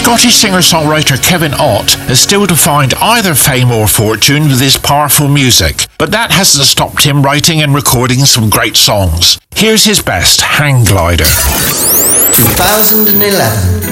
Scottish singer-songwriter Kevin Ott has still to find either fame or fortune with his powerful music, but that hasn't stopped him writing and recording some great songs. Here's his best, Hang Glider. 2011.